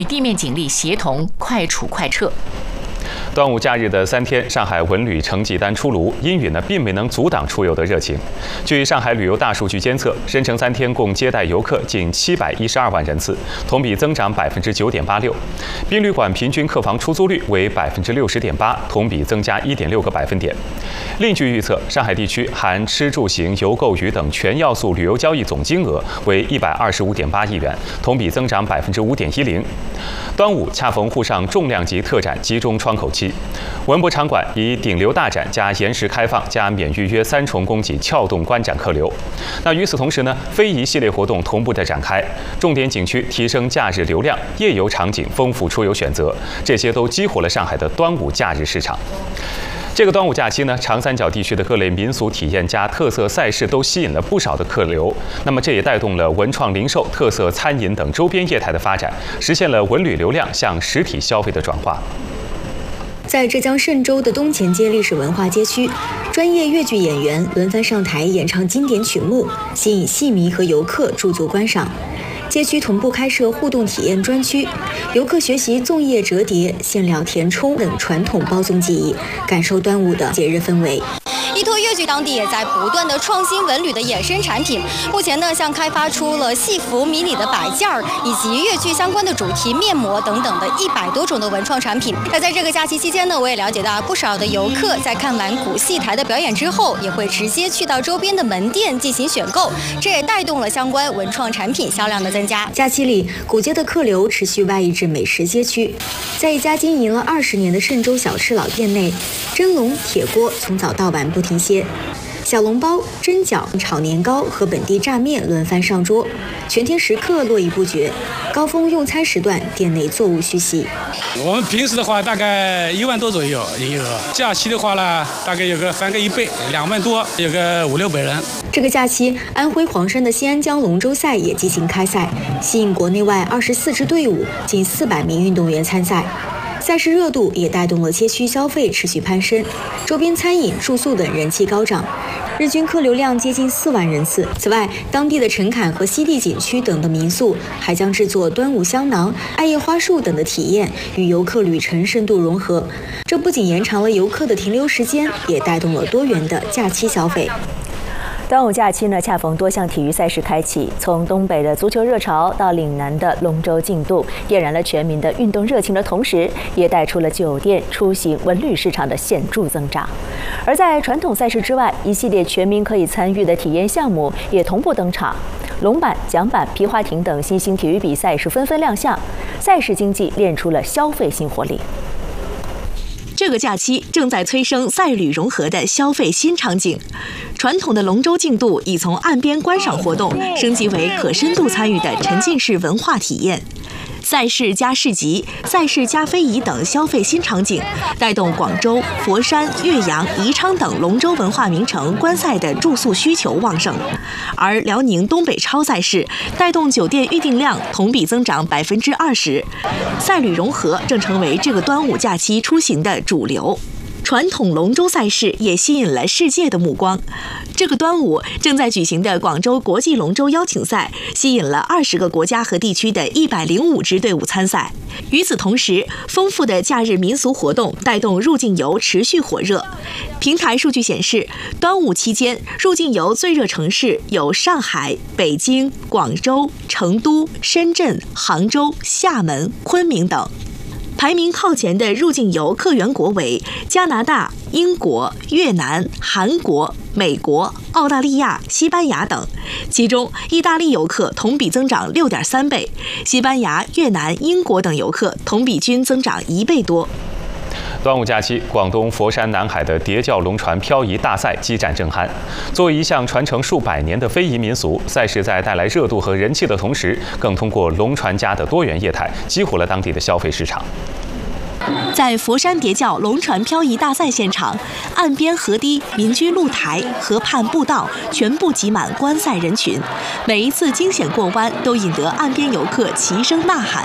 与地面警力协同，快处快撤。 端午假日的3天，上海文旅成绩单出炉，阴雨并没能阻挡出游的热情。据上海旅游大数据监测，申城3天共接待游客近712万人次，同比增长9.86%。宾旅馆平均客房出租率为60.8%，同比增加1.6个百分点。另据预测，上海地区含吃住行游购娱等全要素旅游交易总金额为125.8亿元，同比增长5.10%。端午恰逢沪上重量级特展集中窗口期，文博场馆以顶流大展加延时开放加免预约3重供给撬动观展客流。与此同时非遗系列活动同步的展开，重点景区提升假日流量，夜游场景丰富出游选择，这些都激活了上海的端午假日市场。这个端午假期长三角地区的各类民俗体验加特色赛事都吸引了不少的客流，这也带动了文创零售、特色餐饮等周边业态的发展，实现了文旅流量向实体消费的转化。 在浙江嵊州的东前街历史文化街区，专业粤剧演员轮番上台演唱经典曲目，吸引戏迷和游客驻足观赏。街区同步开设互动体验专区，游客学习粽叶折叠、馅料填充等传统包粽技艺，感受端午的节日氛围。 依托粤剧当地也在不断的创新文旅的衍生产品，目前像开发出了戏服、迷你的摆件儿，以及粤剧相关的主题面膜等等的100多种的文创产品。在这个假期期间我也了解到不少的游客在看完古戏台的表演之后，也会直接去到周边的门店进行选购，这也带动了相关文创产品销量的增加。 假期里，古街的客流持续外溢至美食街区，在一家经营了20年的嵊州小吃老店内，蒸笼、铁锅从早到晚不停歇，小笼包、蒸饺、炒年糕和本地炸面轮番上桌，全天时刻络绎不绝。高峰用餐时段，店内座无虚席。 我们平时的话大概1万多左右营业额，假期的话呢，大概有个翻个1倍，2万多，有个500-600人。 这个假期，安徽黄山的西安江龙舟赛也即兴开赛，吸引国内外24支队伍，近400名运动员参赛。赛事热度也带动了街区消费持续攀升，周边餐饮、住宿等人气高涨，日均客流量接近4万人次。此外，当地的陈坎和西递景区等的民宿还将制作端午香囊、艾叶花束等的体验，与游客旅程深度融合。这不仅延长了游客的停留时间，也带动了多元的假期消费。 端午假期恰逢多项体育赛事开启，从东北的足球热潮到岭南的龙舟竞渡，点燃了全民的运动热情的同时，也带出了酒店、出行、文旅市场的显著增长。而在传统赛事之外，一系列全民可以参与的体验项目也同步登场，龙板、桨板、皮划艇等新兴体育比赛是纷纷亮相，赛事经济练出了消费新活力。 这个假期正在催生赛旅融合的消费新场景，传统的龙舟竞渡已从岸边观赏活动升级为可深度参与的沉浸式文化体验。赛事加市集、赛事加非遗等消费新场景，带动广州、佛山、岳阳、宜昌等龙舟文化名城观赛的住宿需求旺盛，而辽宁东北超赛事带动酒店预订量同比增长20%，赛旅融合正成为这个端午假期出行的主流。传统龙舟赛事也吸引了世界的目光。这个端午正在举行的广州国际龙舟邀请赛，吸引了20个国家和地区的105支队伍参赛。与此同时，丰富的假日民俗活动带动入境游持续火热。平台数据显示，端午期间入境游最热城市有上海、北京、广州、成都、深圳、杭州、厦门、昆明等。排名靠前的入境游客源国为加拿大、英国、越南、韩国、美国、澳大利亚、西班牙等，其中意大利游客同比增长6.3倍，西班牙、越南、英国等游客同比均增长1倍多。 端午假期，广东佛山南海的叠轿龙船漂移大赛激战正酣。作为一项传承数百年的非遗民俗，赛事在带来热度和人气的同时，更通过龙船家的多元业态，激活了当地的消费市场。 在佛山叠轿龙船漂移大赛现场，岸边河堤、民居露台、河畔步道全部挤满观赛人群，每一次惊险过弯都引得岸边游客齐声呐喊。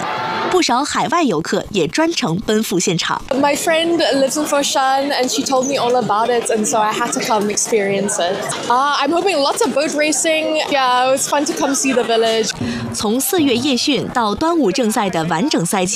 不少海外游客也专程奔赴现场。 My friend lives in Foshan and she told me all about it, and so I had to come experience it. I'm hoping lots of boat racing. Yeah, it was fun to come see the village. 从4月夜训到端午正赛的完整赛季。